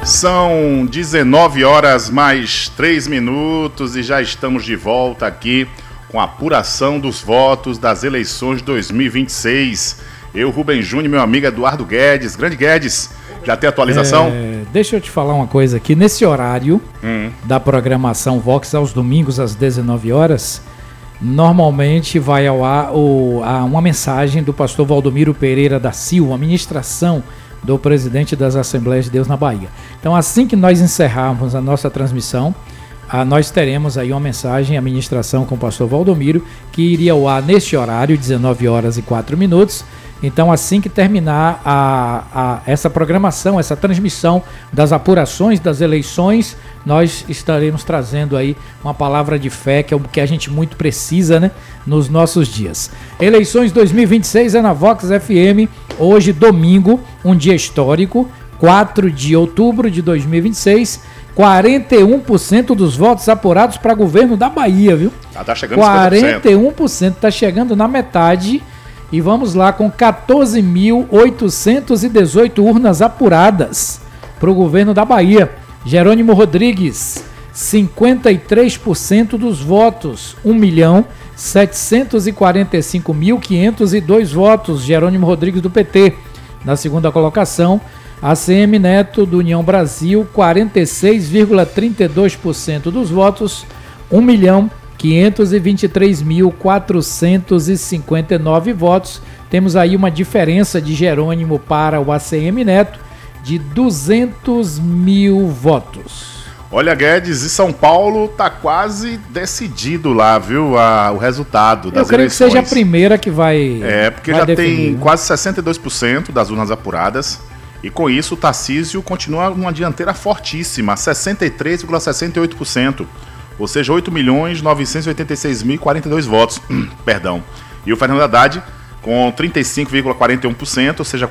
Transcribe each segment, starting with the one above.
São 19 horas mais 3 minutos e já estamos de volta aqui com a apuração dos votos das eleições de 2026. Eu, Rubem Júnior, meu amigo Eduardo Guedes. Grande Guedes, já tem atualização? Deixa eu te falar uma coisa aqui. Nesse horário da programação Vox, aos domingos às 19 horas, normalmente vai ao ar uma mensagem do pastor Valdomiro Pereira da Silva, a ministração do presidente das Assembleias de Deus na Bahia. Então, assim que nós encerrarmos a nossa transmissão, nós teremos aí uma mensagem, a ministração com o pastor Valdomiro, que iria ao ar neste horário, 19 horas e 4 minutos. Então, assim que terminar essa programação, essa transmissão das apurações das eleições, nós estaremos trazendo aí uma palavra de fé, que é o que a gente muito precisa, né, nos nossos dias. Eleições 2026 é na Vox FM, hoje domingo, um dia histórico, 4 de outubro de 2026, 41% dos votos apurados para governo da Bahia, viu? Tá chegando 50%. 41%, tá chegando na metade. E vamos lá com 14.818 urnas apuradas para o governo da Bahia. Jerônimo Rodrigues, 53% dos votos, 1.745.502 votos, Jerônimo Rodrigues do PT. Na segunda colocação, ACM Neto do União Brasil, 46,32% dos votos, 1.523.459 votos. Temos aí uma diferença de Jerônimo para o ACM Neto de 200 mil votos. Olha, Guedes, e São Paulo tá quase decidido lá, viu, o resultado das eleições. Eu creio que seja a primeira que vai porque já definir, tem quase 62% das urnas apuradas. E com isso o Tarcísio continua numa dianteira fortíssima, 63,68%. Ou seja, 8.986.042 votos. Perdão. E o Fernando Haddad com 35,41%, ou seja,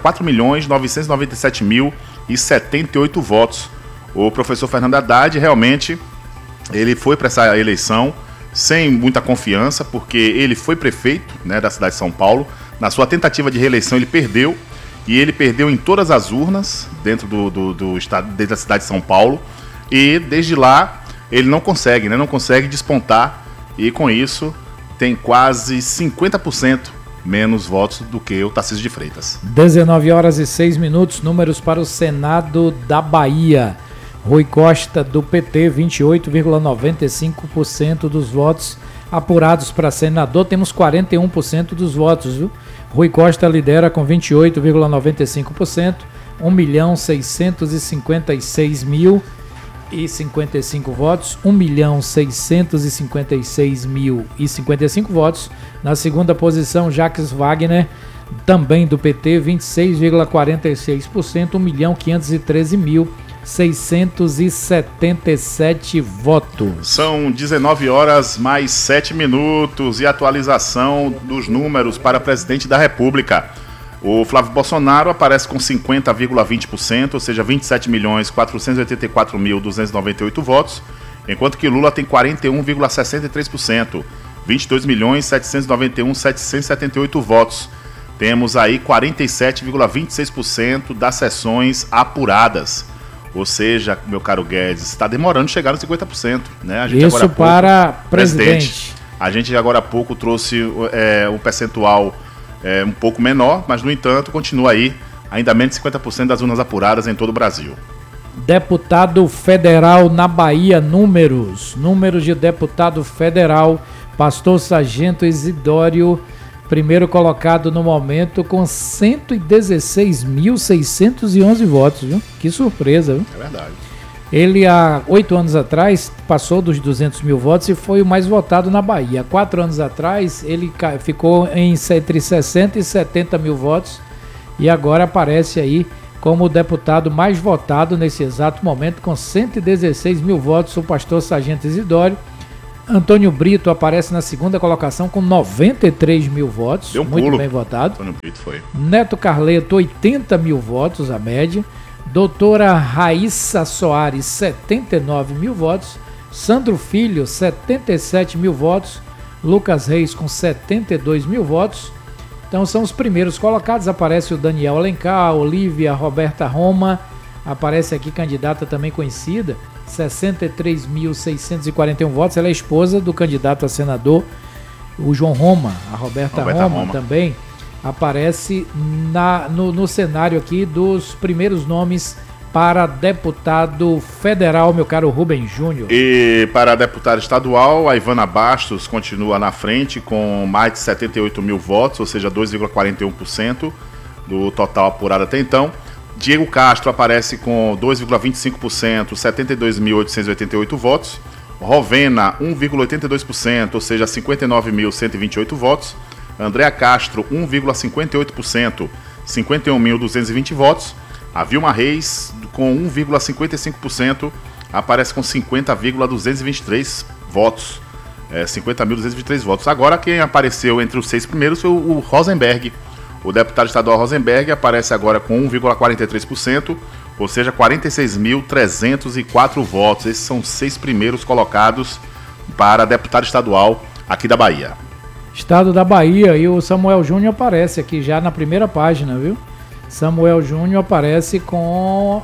4.997.078 votos. O professor Fernando Haddad realmente ele foi para essa eleição sem muita confiança, porque ele foi prefeito, né, da cidade de São Paulo. Na sua tentativa de reeleição ele perdeu, e ele perdeu em todas as urnas dentro do estado, dentro da cidade de São Paulo. E desde lá ele não consegue despontar, e com isso tem quase 50% menos votos do que o Tarcísio de Freitas. 19 horas e 6 minutos, números para o Senado da Bahia. Rui Costa do PT, 28,95% dos votos apurados para senador, temos 41% dos votos, viu? Rui Costa lidera com 28,95%, 1.656.055 votos, 1.656.055 votos. Na segunda posição, Jacques Wagner, também do PT, 26,46%, 1.513.677 votos. São 19 horas mais 7 minutos e atualização dos números para presidente da República. O Flávio Bolsonaro aparece com 50,20%, ou seja, 27.484.298 votos, enquanto que Lula tem 41,63%, 22.791.778 votos. Temos aí 47,26% das sessões apuradas. Ou seja, meu caro Guedes, está demorando chegar nos 50%. Né? A gente isso agora para presidente. A gente agora há pouco trouxe um percentual um pouco menor, mas no entanto continua aí ainda menos de 50% das urnas apuradas em todo o Brasil. Deputado federal na Bahia, números de deputado federal, Pastor Sargento Isidório, primeiro colocado no momento com 116.611 votos, viu? Que surpresa, viu? É verdade. Ele, há 8 anos atrás, passou dos 200 mil votos e foi o mais votado na Bahia. Há 4 anos atrás, ele ficou entre 60 e 70 mil votos e agora aparece aí como o deputado mais votado nesse exato momento, com 116 mil votos, o pastor Sargento Isidório. Antônio Brito aparece na segunda colocação com 93 mil votos, deu um muito pulo. Bem votado. Antônio Brito foi. Neto Carleto, 80 mil votos, a média. Doutora Raíssa Soares, 79 mil votos. Sandro Filho, 77 mil votos. Lucas Reis com 72 mil votos. Então são os primeiros colocados. Aparece o Daniel Alencar, Olívia, Roberta Roma, aparece aqui candidata também conhecida, 63.641 votos. Ela é esposa do candidato a senador, o João Roma. A Roberta Roma também aparece no cenário aqui dos primeiros nomes para deputado federal, meu caro Rubem Júnior. E para deputado estadual, a Ivana Bastos continua na frente com mais de 78 mil votos, ou seja, 2,41% do total apurado até então. Diego Castro aparece com 2,25%, 72.888 votos. Rovena, 1,82%, ou seja, 59.128 votos. Andréa Castro, 1,58%, 51.220 votos. A Vilma Reis, com 1,55%, aparece com 50,223 votos. 50.223 votos. Agora, quem apareceu entre os 6 primeiros foi o Rosenberg. O deputado estadual Rosenberg aparece agora com 1,43%, ou seja, 46.304 votos. Esses são os 6 primeiros colocados para deputado estadual aqui da Bahia. Estado da Bahia, e o Samuel Júnior aparece aqui já na primeira página, viu? Samuel Júnior aparece com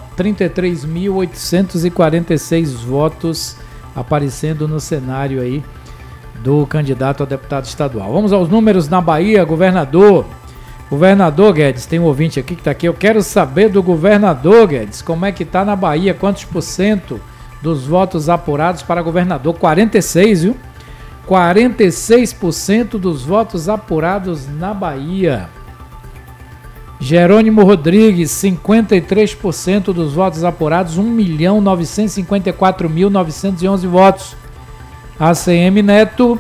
33.846 votos aparecendo no cenário aí do candidato a deputado estadual. Vamos aos números na Bahia. Governador Guedes, tem um ouvinte aqui que está aqui. Eu quero saber do governador Guedes, como é que está na Bahia, quantos % dos votos apurados para governador? 46, viu? 46% dos votos apurados na Bahia. Jerônimo Rodrigues, 53% dos votos apurados, 1.954.911 votos. ACM Neto,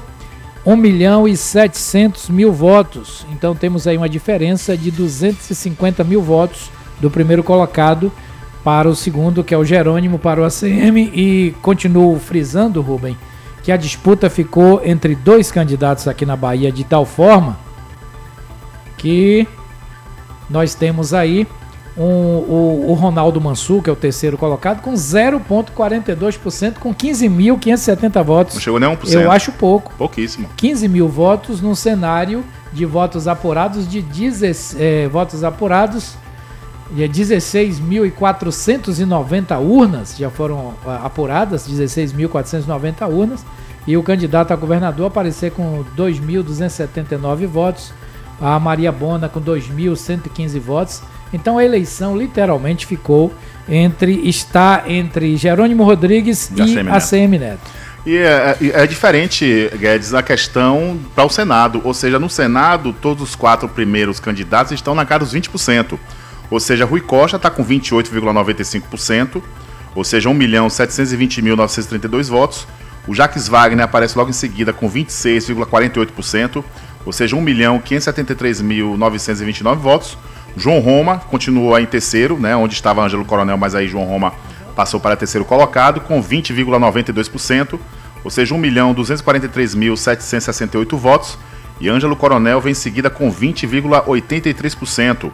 1.700.000 votos. Então temos aí uma diferença de 250 mil votos do primeiro colocado para o segundo, que é o Jerônimo, para o ACM. E continuo frisando, Rubem, que a disputa ficou entre 2 candidatos aqui na Bahia de tal forma que nós temos aí o Ronaldo Mansur, que é o terceiro colocado, com 0,42%, com 15.570 votos. Não chegou nem a 1%. Eu acho pouco. Pouquíssimo. 15 mil votos num cenário de votos apurados de 16.490 urnas, já foram apuradas, 16.490 urnas, e o candidato a governador aparecer com 2.279 votos, a Maria Bona com 2.115 votos. Então a eleição literalmente está entre Jerônimo Rodrigues e ACM Neto. E é diferente, Guedes, a questão para o Senado. Ou seja, no Senado, todos os 4 primeiros candidatos estão na casa dos 20%. Ou seja, Rui Costa está com 28,95%, ou seja, 1.720.932 votos. O Jacques Wagner aparece logo em seguida com 26,48%, ou seja, 1.573.929 votos. João Roma continuou em terceiro, né, onde estava Ângelo Coronel, mas aí João Roma passou para terceiro colocado com 20,92%, ou seja, 1.243.768 votos. E Ângelo Coronel vem em seguida com 20,83%,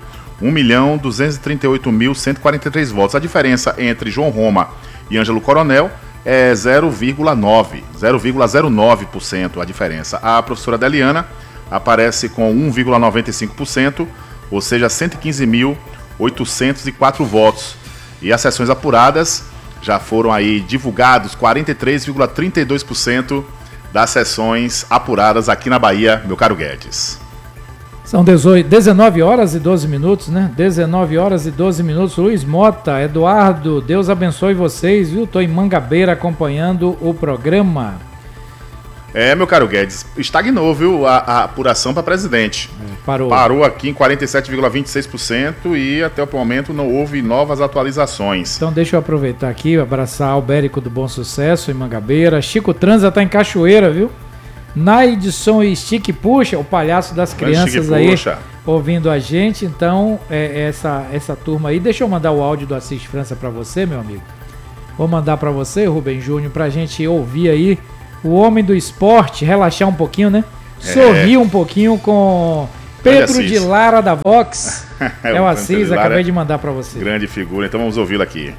1.238.143 votos. A diferença entre João Roma e Ângelo Coronel é 0,09% a diferença. A professora Deliana aparece com 1,95%, ou seja, 115.804 votos. E as sessões apuradas já foram aí divulgados 43,32% das sessões apuradas aqui na Bahia, meu caro Guedes. São 19 horas e 12 minutos, né? 19 horas e 12 minutos. Luiz Mota, Eduardo, Deus abençoe vocês, viu? Estou em Mangabeira acompanhando o programa. Meu caro Guedes, estagnou, viu, a apuração para presidente. Parou aqui em 47,26% e até o momento não houve novas atualizações. Então deixa eu aproveitar aqui, abraçar Albérico do Bom Sucesso em Mangabeira. Chico Transa tá em Cachoeira, viu? Naidson e Stick Puxa, o palhaço das crianças aí, ouvindo a gente. Então, essa turma aí. Deixa eu mandar o áudio do Assis França para você, meu amigo. Vou mandar para você, Rubem Júnior, pra gente ouvir aí o homem do esporte, relaxar um pouquinho, né? Sorrir um pouquinho com Pedro de Lara da Vox. É o Assis, acabei de mandar para você. Grande figura, então vamos ouvi-lo aqui.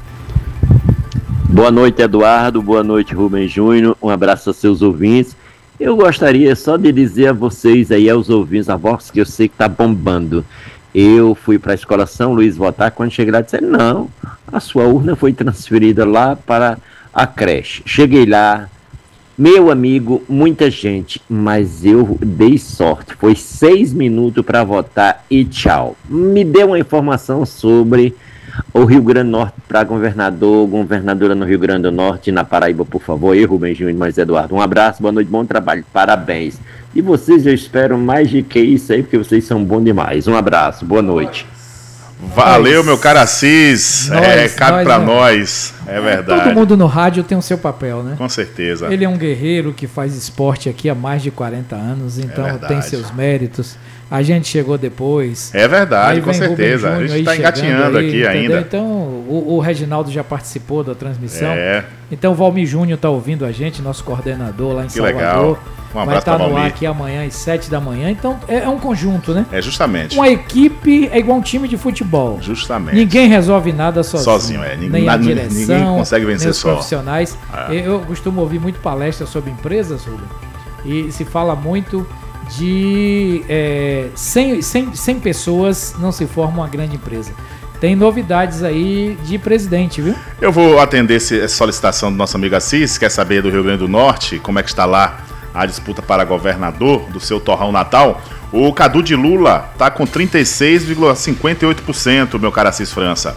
Boa noite, Eduardo. Boa noite, Rubem Júnior. Um abraço aos seus ouvintes. Eu gostaria só de dizer a vocês aí, aos ouvintes da Vox, que eu sei que tá bombando. Eu fui para a escola São Luís votar, quando cheguei lá disseram, não, A sua urna foi transferida lá para a creche. Cheguei lá, meu amigo, muita gente, mas eu dei sorte. Foi 6 minutos para votar e tchau. Me deu uma informação sobre o Rio Grande do Norte para governadora no Rio Grande do Norte e na Paraíba, por favor. Eu, Rubens Júnior, mas Eduardo. Um abraço, boa noite, bom trabalho, parabéns. E vocês, eu espero mais de que isso aí, porque vocês são bons demais. Um abraço, boa noite. Valeu, meu caro Assis. Cabe pra nós. É verdade. Todo mundo no rádio tem o seu papel, né? Com certeza. Ele é um guerreiro que faz esporte aqui há mais de 40 anos, então tem seus méritos. A gente chegou depois. É verdade, com certeza. A gente está engatinhando aqui entendeu? ainda. Então, o Reginaldo já participou da transmissão. Então, o Valmir Júnior está ouvindo a gente, nosso coordenador lá em Salvador. Legal. Um abraço para o Valmir. Vai estar no ar aqui amanhã às 7 da manhã. Então, é um conjunto, né? É, justamente. Uma equipe é igual um time de futebol. Justamente. Ninguém resolve nada sozinho. Nem a direção, ninguém consegue vencer só. Profissionais. Eu costumo ouvir muito palestras sobre empresas, Rubem, e se fala muito de 100 pessoas não se forma uma grande empresa. Tem novidades aí de presidente, viu? Eu vou atender essa solicitação do nosso amigo Assis, quer saber do Rio Grande do Norte, como é que está lá a disputa para governador do seu torrão natal. O Cadu de Lula está com 36,58%, meu caro Assis França.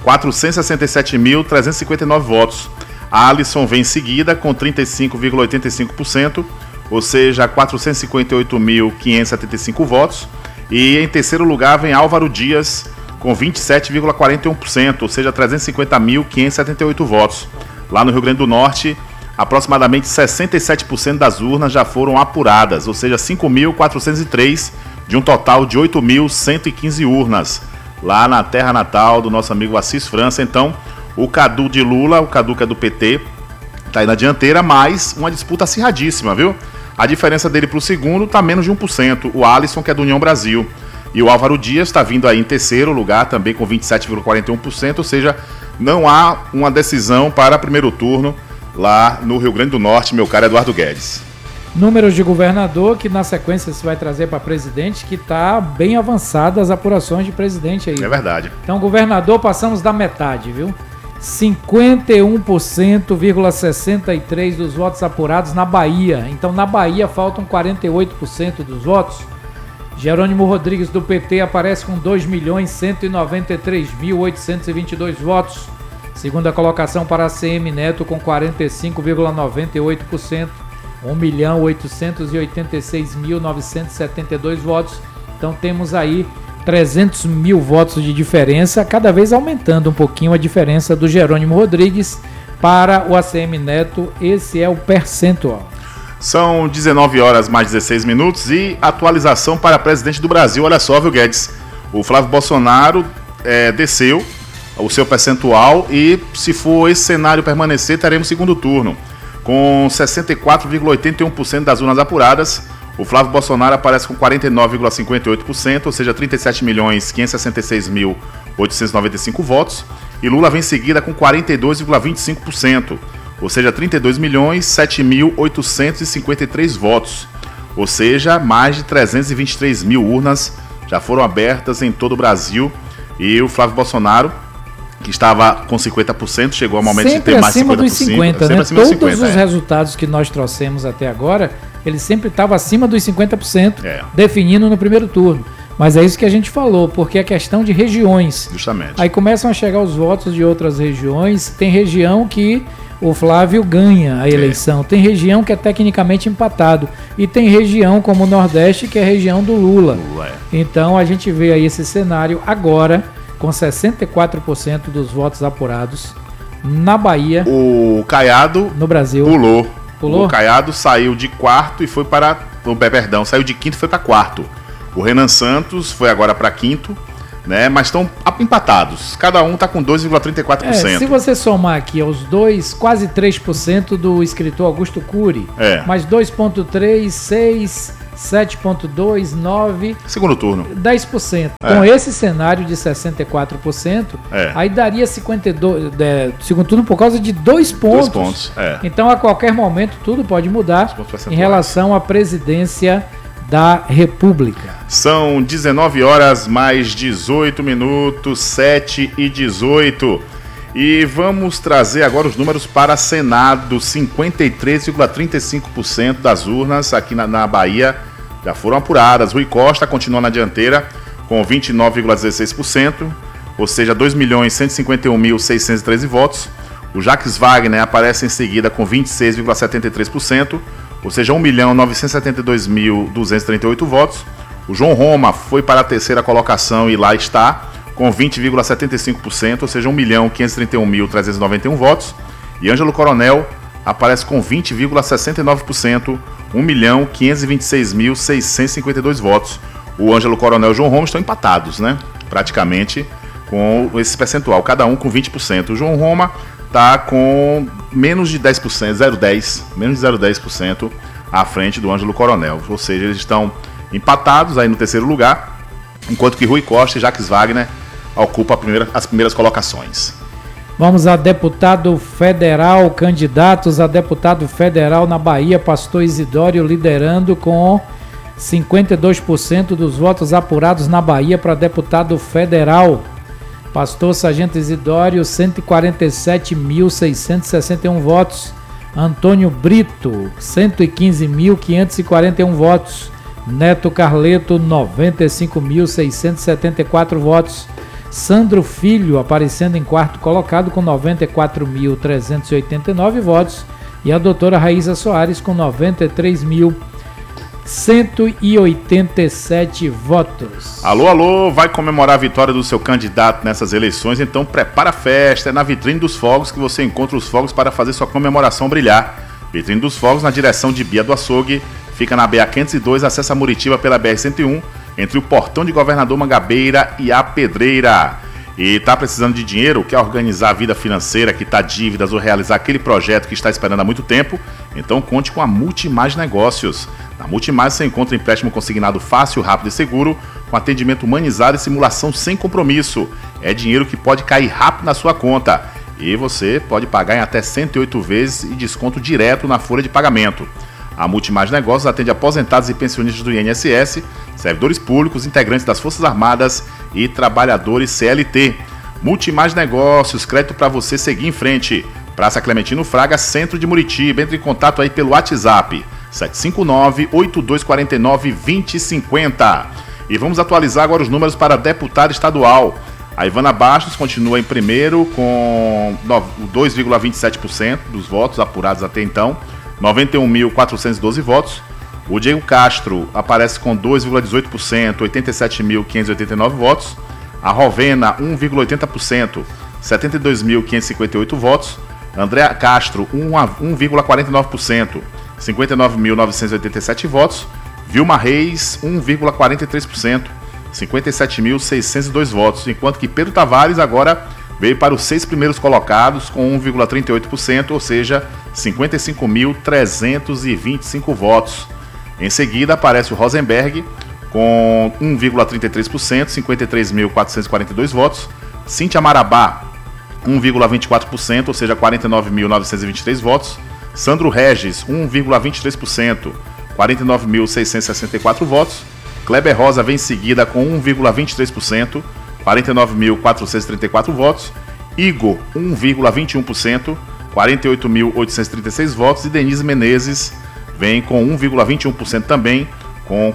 467.359 votos. A Alisson vem em seguida com 35,85%, ou seja, 458.575 votos. E em terceiro lugar vem Álvaro Dias com 27,41%, ou seja, 350.578 votos. Lá no Rio Grande do Norte, aproximadamente 67% das urnas já foram apuradas, ou seja, 5.403 de um total de 8.115 urnas, lá na terra natal do nosso amigo Assis França. Então, o Cadu de Lula, o Cadu que é do PT, está aí na dianteira, mas uma disputa acirradíssima, viu? A diferença dele para o segundo está menos de 1%, o Alisson, que é do União Brasil. E o Álvaro Dias está vindo aí em terceiro lugar, também com 27,41%, ou seja, não há uma decisão para primeiro turno lá no Rio Grande do Norte, meu caro Eduardo Guedes. Números de governador, que na sequência se vai trazer para presidente, que está bem avançada as apurações de presidente aí. É verdade. Então, governador, passamos da metade, viu? 51,63% dos votos apurados na Bahia. Então, na Bahia faltam 48% dos votos. Jerônimo Rodrigues, do PT, aparece com 2.193.822 votos. Segunda colocação para a ACM Neto, com 45,98%. 1.886.972 votos. Então temos aí 300 mil votos de diferença, cada vez aumentando um pouquinho a diferença do Jerônimo Rodrigues para o ACM Neto. Esse é o percentual. São 19 horas mais 16 minutos e atualização para presidente do Brasil. Olha só, viu, Guedes? O Flávio Bolsonaro desceu o seu percentual e, se for esse cenário permanecer, teremos segundo turno. Com 64,81% das urnas apuradas, o Flávio Bolsonaro aparece com 49,58%, ou seja, 37.566.895 votos. E Lula vem em seguida com 42,25%, ou seja, 32.007.853 votos. Ou seja, mais de 323 mil urnas já foram abertas em todo o Brasil. E o Flávio Bolsonaro, que estava com 50%, chegou ao momento sempre de ter mais 50%. Sempre acima dos 50%, né? Acima dos 50%, Todos os resultados que nós trouxemos até agora, ele sempre estava acima dos 50%, definindo no primeiro turno. Mas é isso que a gente falou, porque é questão de regiões. Justamente. Aí começam a chegar os votos de outras regiões. Tem região que o Flávio ganha a eleição. Tem região que é tecnicamente empatado. E tem região como o Nordeste, que é a região do Lula. Então a gente vê aí esse cenário agora, com 64% dos votos apurados na Bahia. O Caiado no Brasil pulou. O Caiado saiu de quarto e foi para... Perdão, saiu de quinto e foi para quarto. O Renan Santos foi agora para quinto, né? Mas estão empatados. Cada um está com 2,34%. Se você somar aqui aos dois, quase 3% do escritor Augusto Cury. Mais 2,3%, 6%, 7,2%, 9%. Segundo turno. 10%. Com esse cenário de 64%, aí daria 52%. Segundo turno por causa de 2 pontos. 2 pontos. Então, a qualquer momento, tudo pode mudar em relação à presidência da República. São 19 horas mais 18 minutos, 7 e 18. E vamos trazer agora os números para Senado. 53,35% das urnas aqui na Bahia já foram apuradas. Rui Costa continua na dianteira com 29,16%, ou seja, 2.151.613 votos. O Jacques Wagner aparece em seguida com 26,73%, ou seja, 1.972.238 votos. O João Roma foi para a terceira colocação e lá está, com 20,75%, ou seja, 1.531.391 votos. E Ângelo Coronel aparece com 20,69%, 1.526.652 votos. O Ângelo Coronel e o João Roma estão empatados, né? Praticamente com esse percentual, cada um com 20%. O João Roma está com menos de 10%, 0,10%, menos de 0,10% à frente do Ângelo Coronel. Ou seja, eles estão empatados aí no terceiro lugar, enquanto que Rui Costa e Jacques Wagner ocupam as primeiras colocações. Vamos a deputado federal, candidatos a deputado federal na Bahia, pastor Isidório liderando com 52% dos votos apurados na Bahia para deputado federal. Pastor Sargento Isidório, 147.661 votos. Antônio Brito, 115.541 votos. Neto Carleto, 95.674 votos. Sandro Filho aparecendo em quarto colocado com 94.389 votos. E a doutora Raíza Soares com 93.187 votos. Alô, alô, vai comemorar a vitória do seu candidato nessas eleições, então prepara a festa, é na Vitrine dos Fogos que você encontra os fogos para fazer sua comemoração brilhar. Vitrine dos Fogos na direção de Bia do Açougue, fica na BA-502, acessa Muritiba pela BR-101, entre o Portão de Governador Mangabeira e a Pedreira. E está precisando de dinheiro, quer organizar a vida financeira, quitar dívidas ou realizar aquele projeto que está esperando há muito tempo? Então conte com a Multimais Negócios. Na Multimais você encontra empréstimo consignado fácil, rápido e seguro, com atendimento humanizado e simulação sem compromisso. É dinheiro que pode cair rápido na sua conta. E você pode pagar em até 108 vezes e desconto direto na folha de pagamento. A Multimais Negócios atende aposentados e pensionistas do INSS, servidores públicos, integrantes das Forças Armadas e trabalhadores CLT. Multimais Negócios, crédito para você seguir em frente. Praça Clementino Fraga, centro de Muritiba. Entre em contato aí pelo WhatsApp 759-8249-2050. E vamos atualizar agora os números para deputado estadual. A Ivana Bastos continua em primeiro com 2,27% dos votos apurados até então, 91.412 votos. O Diego Castro aparece com 2,18%, 87.589 votos. A Rovena, 1,80%, 72.558 votos. Andréa Castro, 1,49%, 59.987 votos. Vilma Reis, 1,43%, 57.602 votos. Enquanto que Pedro Tavares agora veio para os 6 primeiros colocados com 1,38%, ou seja, 55.325 votos. Em seguida aparece o Rosenberg com 1,33%, 53.442 votos. Cíntia Marabá, 1,24%, ou seja, 49.923 votos. Sandro Regis, 1,23%, 49.664 votos. Kleber Rosa vem em seguida com 1,23%, 49.434 votos. Igor, 1,21%, 48.836 votos. E Denise Menezes vem com 1,21% também, com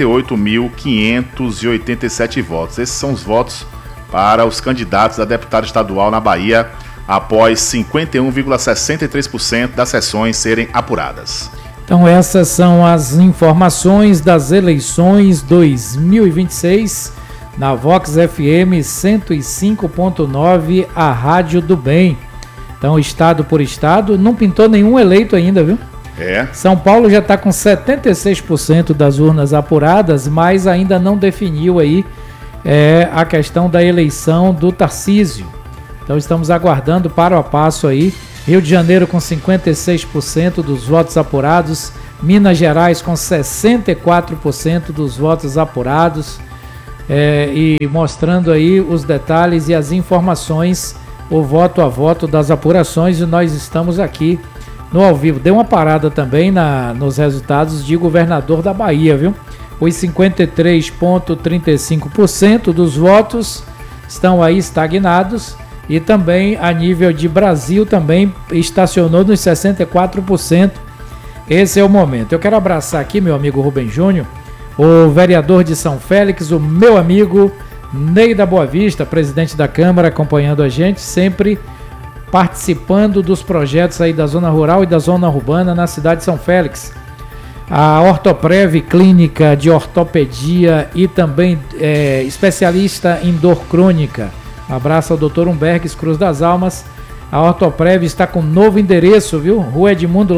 48.587 votos. Esses são os votos para os candidatos a deputado estadual na Bahia, após 51,63% das sessões serem apuradas. Então essas são as informações das eleições 2026 na Vox FM 105.9, a Rádio do Bem. Então, estado por estado, não pintou nenhum eleito ainda, viu? São Paulo já está com 76% das urnas apuradas, mas ainda não definiu aí a questão da eleição do Tarcísio. Então estamos aguardando passo a passo aí. Rio de Janeiro com 56% dos votos apurados, Minas Gerais com 64% dos votos apurados, e mostrando aí os detalhes e as informações, o voto a voto das apurações, e nós estamos aqui no ao vivo. Deu uma parada também nos resultados de governador da Bahia, viu? Os 53,35% dos votos estão aí estagnados, e também a nível de Brasil também estacionou nos 64%. Esse é o momento. Eu quero abraçar aqui meu amigo Rubem Júnior, o vereador de São Félix, o meu amigo Ney da Boa Vista, presidente da Câmara, acompanhando a gente, sempre participando dos projetos aí da zona rural e da zona urbana na cidade de São Félix. A Ortoprev, clínica de ortopedia e também especialista em dor crônica. Um abraço ao Dr. Humbergues Cruz das Almas. A Ortoprev está com novo endereço, viu? Rua Edmundo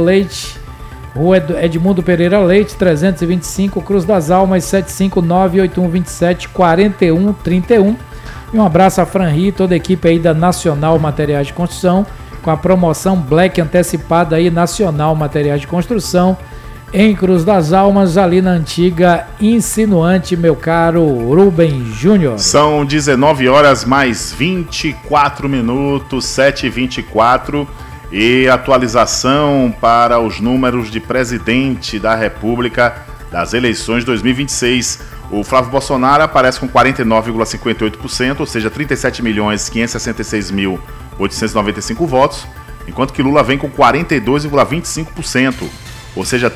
Pereira Leite, 325, Cruz das Almas, 759-8127-4131. E um abraço a Franri e toda a equipe aí da Nacional Materiais de Construção, com a promoção Black antecipada aí, Nacional Materiais de Construção, em Cruz das Almas, ali na antiga Insinuante, meu caro Rubem Júnior. São 19 horas mais 24 minutos, 7h24. E atualização para os números de presidente da República das eleições 2026. O Flávio Bolsonaro aparece com 49,58%, ou seja, 37.566.895 votos, enquanto que Lula vem com 42,25%, ou seja,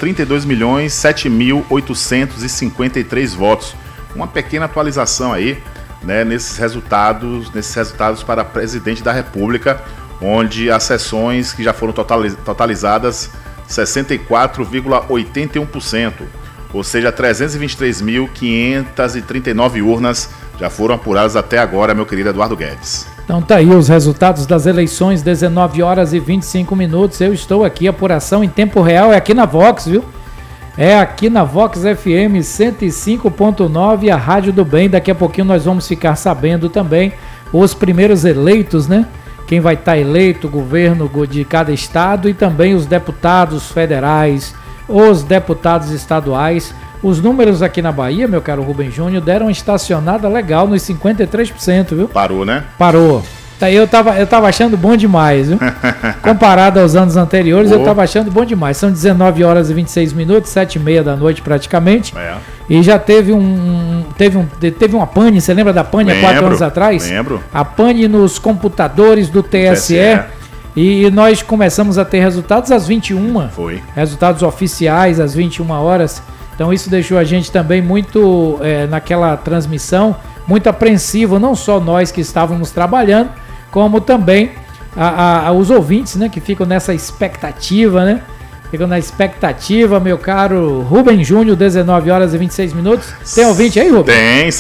32.007.853 votos. Uma pequena atualização aí, né, nesses resultados para presidente da República, onde as sessões que já foram totalizadas 64,81%, ou seja, 323.539 urnas já foram apuradas até agora, meu querido Eduardo Guedes. Então tá aí os resultados das eleições, 19 horas e 25 minutos. Eu estou aqui, apuração em tempo real, é aqui na Vox, viu? É aqui na Vox FM 105.9, a Rádio do Bem. Daqui a pouquinho nós vamos ficar sabendo também os primeiros eleitos, né? Quem vai estar eleito, o governo de cada estado e também os deputados federais, os deputados estaduais. Os números aqui na Bahia, meu caro Rubem Júnior, deram uma estacionada legal nos 53%, viu? Parou, né? Parou. Eu tava achando bom demais, viu? Comparado aos anos anteriores, eu tava achando bom demais. São 19 horas e 26 minutos, 7h30 da noite praticamente. É. E já teve uma pane, você lembra da pane há 4 anos atrás? Lembro. A pane nos computadores do TSE. E nós começamos a ter resultados às 21h. Foi. Resultados oficiais às 21 horas. Então isso deixou a gente também muito, naquela transmissão, muito apreensivo, não só nós que estávamos trabalhando, como também os ouvintes, né, que ficam nessa expectativa, né? Ficam na expectativa, meu caro Rubem Júnior, 19 horas e 26 minutos. Tem ouvinte aí, Rubem? Tem,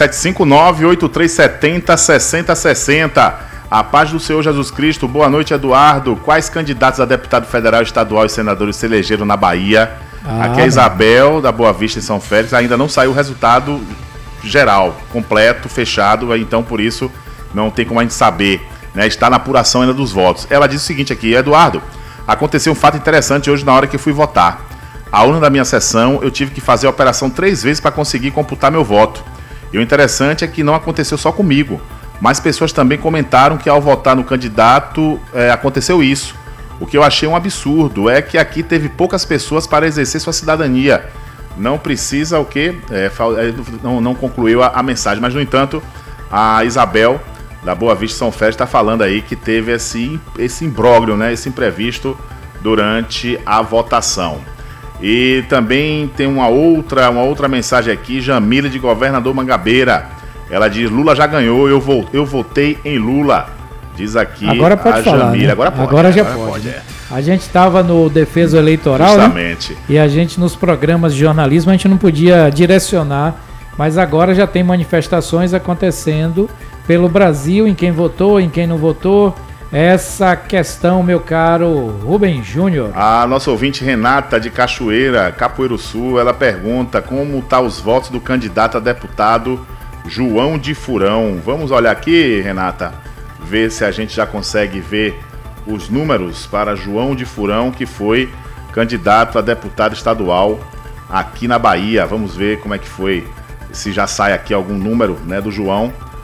759-8370-6060. A paz do Senhor Jesus Cristo. Boa noite, Eduardo. Quais candidatos a deputado federal, estadual e senadores se elegeram na Bahia? Aqui é Isabel, da Boa Vista, em São Félix. Ainda não saiu o resultado geral, completo, fechado. Então, por isso, não tem como a gente saber, né? Está na apuração ainda dos votos. Ela diz o seguinte aqui: Eduardo, aconteceu um fato interessante hoje na hora que fui votar. A urna da minha sessão, eu tive que fazer a operação 3 vezes para conseguir computar meu voto. E o interessante é que não aconteceu só comigo, mas pessoas também comentaram que ao votar no candidato aconteceu isso. O que eu achei um absurdo é que aqui teve poucas pessoas para exercer sua cidadania. Não precisa o quê? Não concluiu a mensagem, mas no entanto, a Isabel, da Boa Vista São Félix, está falando aí que teve esse imbróglio, né? Esse imprevisto durante a votação. E também tem uma outra mensagem aqui, Jamile, de Governador Mangabeira. Ela diz: Lula já ganhou, eu votei em Lula. Diz aqui agora pode falar, Jamile. né? Agora pode. Agora já pode. A gente estava no Defesa Eleitoral, justamente, né? E a gente nos programas de jornalismo a gente não podia direcionar, mas agora já tem manifestações acontecendo pelo Brasil, em quem votou, em quem não votou. Essa questão, meu caro Rubem Júnior. A nossa ouvinte Renata, de Cachoeira, Capoeiro Sul, ela pergunta como tá os votos do candidato a deputado João de Furão. Vamos olhar aqui, Renata, ver se a gente já consegue ver os números para João de Furão, que foi candidato a deputado estadual aqui na Bahia. Vamos ver como é que foi, se já sai aqui algum número, né, do João.